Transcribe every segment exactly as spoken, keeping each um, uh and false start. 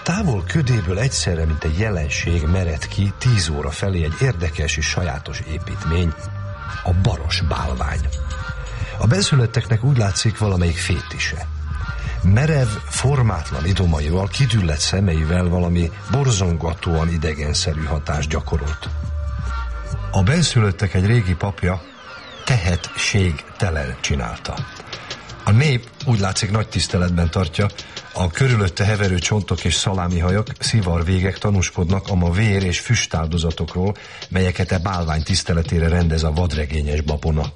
távol ködéből egyszerre, mint egy jelenség mered ki tíz óra felé egy érdekes és sajátos építmény, a Baros bálvány. A benszülötteknek úgy látszik valamelyik fétise. Merev, formátlan idomaival, kidüllett szemeivel valami borzongatóan idegenszerű hatást gyakorolt. A benszülöttek egy régi papja tehetségtelen csinálta. A nép úgy látszik nagy tiszteletben tartja, a körülötte heverő csontok és szalámihajak, szivarvégek tanúskodnak a ma vér és füstáldozatokról, melyeket e bálvány tiszteletére rendez a vadregényes babona.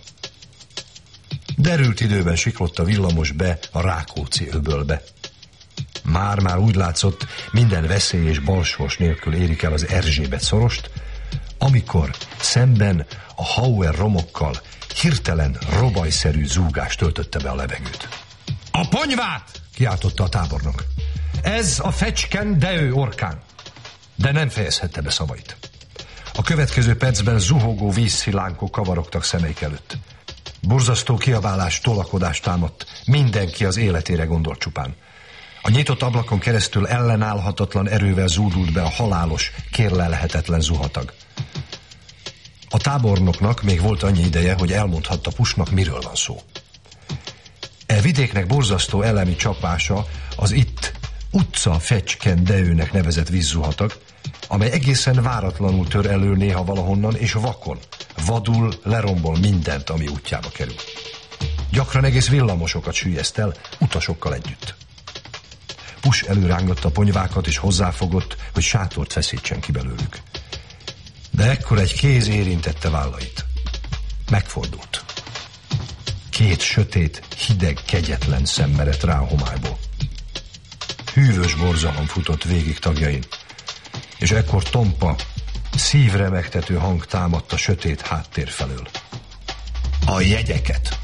Derült időben siklott a villamos be a Rákóczi öbölbe. Már-már úgy látszott, minden veszély és balsors nélkül érik el az Erzsébet szorost, amikor szemben a Hauer romokkal hirtelen robajszerű zúgás töltötte be a levegőt. A ponyvát! Kiáltotta a tábornok. Ez a Fecsken Deő orkán. De nem fejezhette be szavait. A következő percben zuhogó vízszilánkok kavarogtak szemeik előtt. Borzasztó kiabálás, tolakodás támadt. Mindenki az életére gondolt csupán. A nyitott ablakon keresztül ellenállhatatlan erővel zúdult be a halálos, kérlelhetetlen zuhatag. A tábornoknak még volt annyi ideje, hogy elmondhatta Puschnak, miről van szó. E vidéknek borzasztó elemi csapása az itt utca Fecsken Deőnek nevezett vízzuhatag, amely egészen váratlanul tör elő néha valahonnan, és vakon, vadul lerombol mindent, ami útjába kerül. Gyakran egész villamosokat süllyeszt el, utasokkal együtt. Pusch előrángatta a ponyvákat, és hozzáfogott, hogy sátort feszítsen ki belőlük. De ekkor egy kéz érintette vállait. Megfordult. Két sötét, hideg, kegyetlen szem merett rá a homályból. Hűvös borzalom futott végig tagjain, és ekkor tompa, szívre megtető hang támadt a sötét háttér felől. A jegyeket!